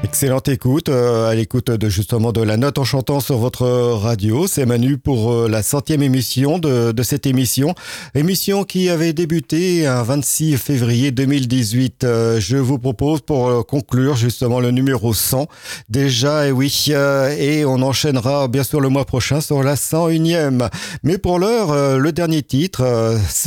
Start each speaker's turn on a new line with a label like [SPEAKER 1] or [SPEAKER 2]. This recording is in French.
[SPEAKER 1] Excellente écoute, à l'écoute de justement de la note en chantant sur votre radio. C'est Manu pour la 100e émission de cette émission. Émission qui avait débuté un 26 février 2018. Je vous propose pour conclure justement le numéro 100. Déjà, et oui, et on enchaînera bien sûr le mois prochain sur la 101e. Mais pour l'heure, le dernier titre,